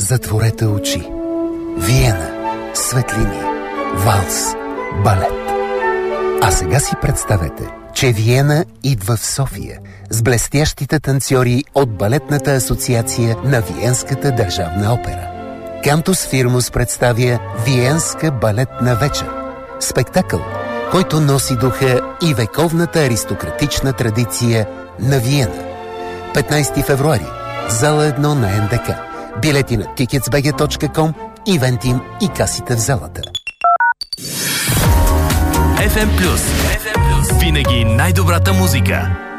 Затворете очи. Виена. Светлини. Валс. Балет. А сега си представете, че Виена идва в София с блестящите танцори от Балетната асоциация на Виенската държавна опера. Кантус Фирмус представя Виенска балетна вечер. Спектакъл, който носи духа и вековната аристократична традиция на Виена. 15 февруари. Зала 1 на НДК. Билети на ticketsbg.com, Ивентим и касите в залата. FM Plus. Винаги най-добрата музика.